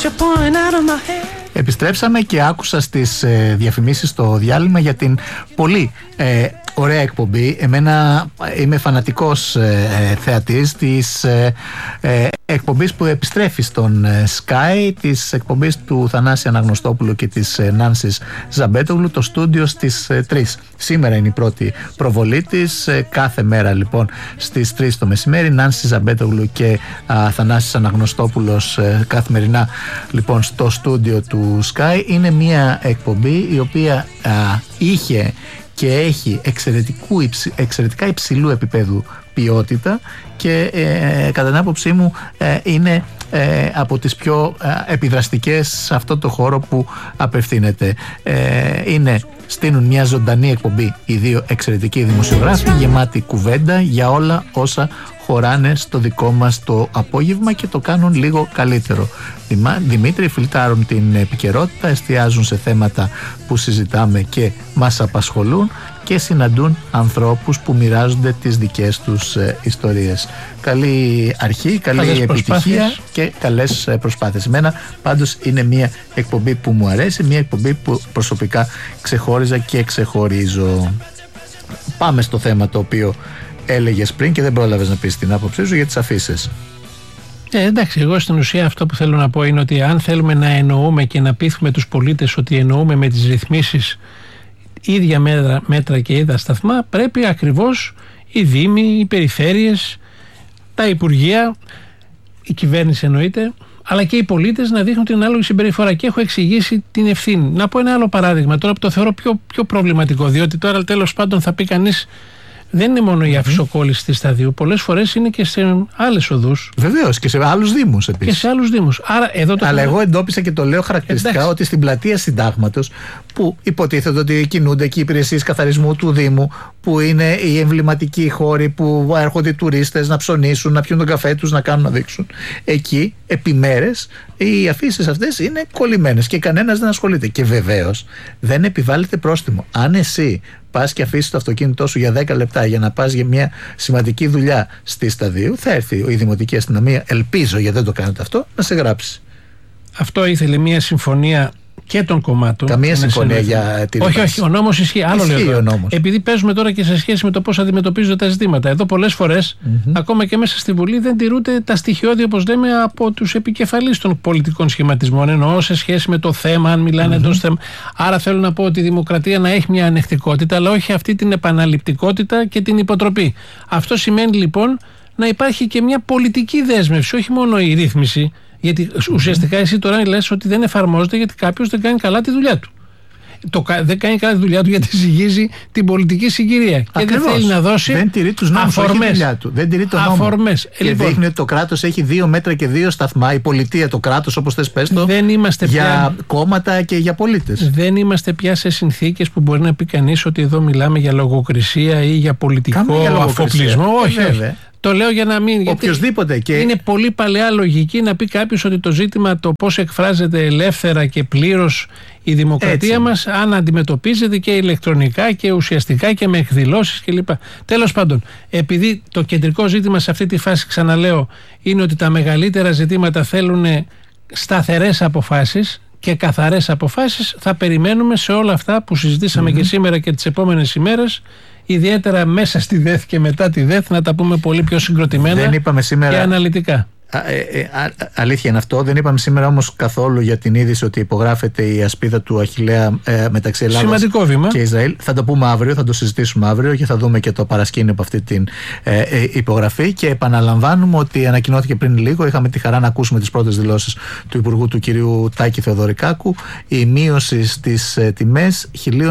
Επιστρέψαμε και άκουσα στις διαφημίσεις στο διάλειμμα για την πολύ ωραία εκπομπή. Εμένα είμαι φανατικός θεατής της εκπομπής που επιστρέφει στον Sky, της εκπομπής του Θανάση Αναγνωστόπουλου και της Νάνσης Ζαμπέτογλου, το στούντιο στις 3. Σήμερα είναι η πρώτη προβολή της, κάθε μέρα λοιπόν στις 3 το μεσημέρι. Νάνση Ζαμπέτογλου και Θανάσης Αναγνωστόπουλος καθημερινά λοιπόν στο στούντιο του Sky. Είναι μια εκπομπή η οποία είχε και έχει εξαιρετικά υψηλού επίπεδου ποιότητα και κατά την άποψή μου είναι από τις πιο επιδραστικές σε αυτό το χώρο που απευθύνεται. Στείνουν μια ζωντανή εκπομπή οι δύο εξαιρετικοί δημοσιογράφοι, γεμάτη κουβέντα για όλα όσα χωράνε στο δικό μας το απόγευμα και το κάνουν λίγο καλύτερο. Δημήτρη, φιλτράρουν την επικαιρότητα, εστιάζουν σε θέματα που συζητάμε και μας απασχολούν και συναντούν ανθρώπους που μοιράζονται τις δικές τους ιστορίες. Καλή αρχή, καλή επιτυχία και καλές προσπάθειες. Εμένα πάντως είναι μια εκπομπή που μου αρέσει, μια εκπομπή που προσωπικά ξεχώριζα και ξεχωρίζω. Πάμε στο θέμα το οποίο έλεγες πριν και δεν πρόλαβες να πεις την άποψή σου για τις αφήσεις. Εντάξει, εγώ στην ουσία αυτό που θέλω να πω είναι ότι αν θέλουμε να εννοούμε και να πείθουμε τους πολίτες ότι εννοούμε με τις ρυθμίσεις ίδια μέτρα και ίδια σταθμά, πρέπει ακριβώς οι δήμοι, οι περιφέρειες, τα υπουργεία, η κυβέρνηση εννοείται, αλλά και οι πολίτες να δείχνουν την ανάλογη συμπεριφορά. Και έχω εξηγήσει την ευθύνη. Να πω ένα άλλο παράδειγμα τώρα που το θεωρώ πιο προβληματικό, διότι τώρα τέλος πάντων θα πει κανείς, δεν είναι μόνο η αφισοκόλληση της σταδίου. Πολλές φορές είναι και σε άλλες οδούς. Βεβαίως, και σε άλλους δήμους επίσης. Και σε άλλους δήμους. Άρα, αλλά εγώ εντόπισα και το λέω χαρακτηριστικά ότι στην πλατεία Συντάγματος, που υποτίθεται ότι κινούνται και οι υπηρεσίες καθαρισμού του Δήμου, που είναι οι εμβληματικοί χώροι που έρχονται οι τουρίστες να ψωνίσουν, να πιούν τον καφέ τους, να κάνουν, να δείξουν. Εκεί, επί μέρες, οι αφήσεις αυτές είναι κολλημένες και κανένας δεν ασχολείται. Και βεβαίως δεν επιβάλλεται πρόστιμο. Αν εσύ πας και αφήσεις το αυτοκίνητό σου για 10 λεπτά για να πας για μια σημαντική δουλειά στη Σταδίου, θα έρθει η Δημοτική Αστυνομία, ελπίζω γιατί δεν το κάνετε αυτό, να σε γράψει. Αυτό ήθελε μια συμφωνία και των κομμάτων. Καμία συμφωνία για τη ρήπανση. Όχι, ο νόμος ισχύει. Άλλο λέω. Ο νόμος. Επειδή παίζουμε τώρα και σε σχέση με το πώς αντιμετωπίζονται τα ζητήματα. Εδώ πολλές φορές, ακόμα και μέσα στη Βουλή, δεν τηρούνται τα στοιχειώδη, όπως λέμε, από τους επικεφαλείς των πολιτικών σχηματισμών. Εννοώ σε σχέση με το θέμα, αν μιλάνε εντός θέμα. Άρα θέλω να πω ότι η δημοκρατία να έχει μια ανεκτικότητα, αλλά όχι αυτή την επαναληπτικότητα και την υποτροπή. Αυτό σημαίνει λοιπόν να υπάρχει και μια πολιτική δέσμευση, όχι μόνο η ρύθμιση. Γιατί ουσιαστικά εσύ τώρα λες ότι δεν εφαρμόζεται γιατί κάποιος δεν κάνει καλά τη δουλειά του. Δεν κάνει καλά τη δουλειά του γιατί ζυγίζει την πολιτική συγκυρία. Ακριβώς. Και δεν θέλει να δώσει. Δεν τηρεί τους νόμους, όχι τη δουλειά του. Δεν τηρεί τον νόμο. Και λοιπόν, δείχνει ότι το κράτος έχει 2 μέτρα και 2 σταθμά. Η πολιτεία, το κράτος, όπως θες πες το, για κόμματα και για πολίτες. Δεν είμαστε πια σε συνθήκες που μπορεί να πει κανείς ότι εδώ μιλάμε για λογοκρισία ή για πολιτικό αφοπλισμό. Όχι. Το λέω για να μην. Οποιοσδήποτε. Και είναι πολύ παλαιά λογική να πει κάποιος ότι το ζήτημα το πώς εκφράζεται ελεύθερα και πλήρως η δημοκρατία μας, αν αντιμετωπίζεται και ηλεκτρονικά και ουσιαστικά και με εκδηλώσεις κλπ. Τέλος πάντων, επειδή το κεντρικό ζήτημα σε αυτή τη φάση, ξαναλέω, είναι ότι τα μεγαλύτερα ζητήματα θέλουν σταθερές αποφάσεις και καθαρές αποφάσεις, θα περιμένουμε σε όλα αυτά που συζητήσαμε και σήμερα και τις επόμενες ημέρες. Ιδιαίτερα μέσα στη ΔΕΘ και μετά τη ΔΕΘ να τα πούμε πολύ πιο συγκροτημένα και αναλυτικά. Αλήθεια είναι αυτό. Δεν είπαμε σήμερα όμως καθόλου για την είδηση ότι υπογράφεται η ασπίδα του Αχιλλέα μεταξύ Ελλάδας και Ισραήλ. Θα το πούμε αύριο, θα το συζητήσουμε αύριο και θα δούμε και το παρασκήνιο από αυτή την υπογραφή. Και επαναλαμβάνουμε ότι ανακοινώθηκε πριν λίγο, είχαμε τη χαρά να ακούσουμε τις πρώτες δηλώσεις του Υπουργού του κυρίου Τάκη Θεοδωρικάκου, η μείωση στις τιμές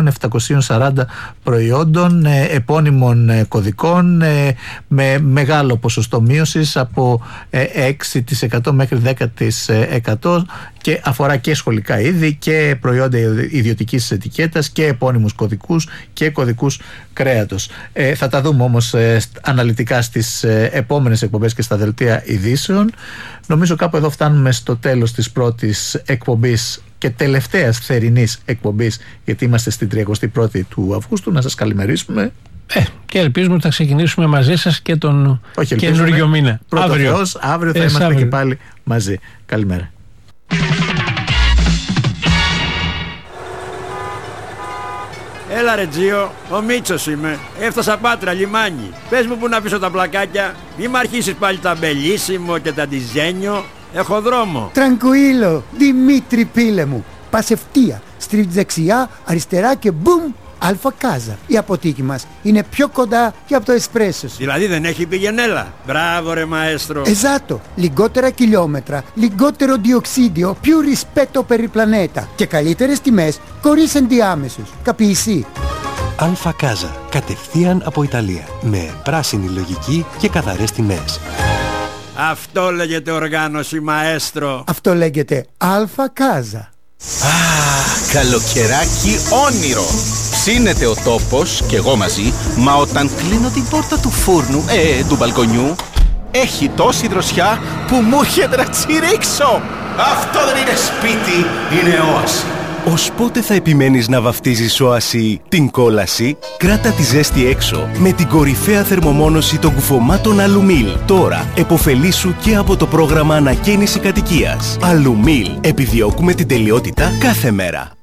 1.740 προϊόντων επώνυμων κωδικών με μεγάλο ποσοστό μείωσης από 6% μέχρι 10% και αφορά και σχολικά είδη και προϊόντα ιδιωτικής ετικέτας και επώνυμους κωδικούς και κωδικούς κρέατος. Θα τα δούμε όμως αναλυτικά στις επόμενες εκπομπές και στα δελτία ειδήσεων. Νομίζω κάπου εδώ φτάνουμε στο τέλος της πρώτης εκπομπής και τελευταίας θερινής εκπομπής, γιατί είμαστε στην 31η του Αυγούστου. Να σας καλημερίσουμε. Και ελπίζουμε ότι θα ξεκινήσουμε μαζί σας και τον καινούριο μήνα. Αύριο θα είμαστε και πάλι μαζί. Καλημέρα. Έλα ρε Τζίο, ο Μίτσος είμαι. Έφτασα Πάτρα, λιμάνι. Πες μου που να πίσω τα πλακάκια. Μη μ' αρχίσεις πάλι τα μπελίσιμο και τα διζένιο. Έχω δρόμο. Τρανκουίλο, Δημήτρη πίλε μου. Πας ευθεία, στρίβεις δεξιά, αριστερά και μπουμ, Αλφα Κάζα. Η αποθήκη μας είναι πιο κοντά και από το εσπρέσο σου. Δηλαδή δεν έχει πηγενέλα. Μπράβο ρε μαέστρο. Esatto, λιγότερα χιλιόμετρα, λιγότερο διοξίδιο, più rispetto per il planeta και καλύτερες τιμές χωρίς ενδιάμεσους. Καπιεισί. Αλφα Κάζα, κατευθείαν από Ιταλία, με πράσινη λογική και καθαρές τιμές. Αυτό λέγεται οργάνωση μαέστρο. Αυτό λέγεται Αλφα Κάζα. Καλοκαιράκι όνειρο. Ψήνεται ο τόπος και εγώ μαζί, μα όταν κλείνω την πόρτα του φούρνου, του μπαλκονιού, έχει τόση δροσιά που μου έρχεται να τσιρίξω. Αυτό δεν είναι σπίτι, είναι όαση. Ως πότε θα επιμένεις να βαφτίζεις όαση την κόλαση? Κράτα τη ζέστη έξω με την κορυφαία θερμομόνωση των κουφωμάτων Αλουμίλ. Τώρα εποφελήσου και από το πρόγραμμα ανακαίνιση κατοικίας. Αλουμίλ. Επιδιώκουμε την τελειότητα κάθε μέρα.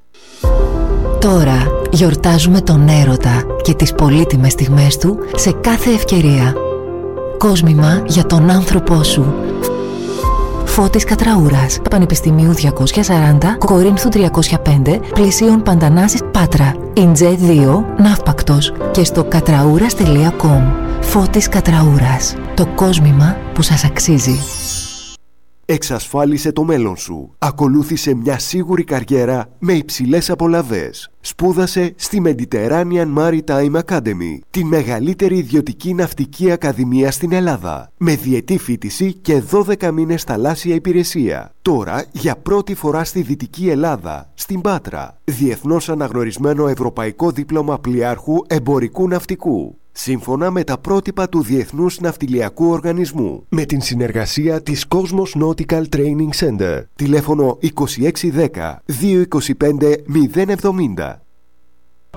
Τώρα γιορτάζουμε τον έρωτα και τις πολύτιμες στιγμές του σε κάθε ευκαιρία. Κόσμημα για τον άνθρωπό σου. Φώτης Κατραούρας, Πανεπιστημίου 240, Κορίνθου 305, Πλησίων Παντανάσης, Πάτρα. Ιντζέ 2, Ναύπακτος και στο κατραούρας.com. Φώτης Κατραούρας, το κόσμημα που σας αξίζει. Εξασφάλισε το μέλλον σου. Ακολούθησε μια σίγουρη καριέρα με υψηλές απολαβές. Σπούδασε στη Mediterranean Maritime Academy, τη μεγαλύτερη ιδιωτική ναυτική ακαδημία στην Ελλάδα, με διετή φοιτηση και 12 μήνες θαλάσσια υπηρεσία. Τώρα, για πρώτη φορά στη Δυτική Ελλάδα, στην Πάτρα, διεθνώς αναγνωρισμένο ευρωπαϊκό δίπλωμα πλοιάρχου εμπορικού ναυτικού, σύμφωνα με τα πρότυπα του Διεθνούς Ναυτιλιακού Οργανισμού, με την συνεργασία της Cosmos Nautical Training Center. Τηλέφωνο 2610 225 070.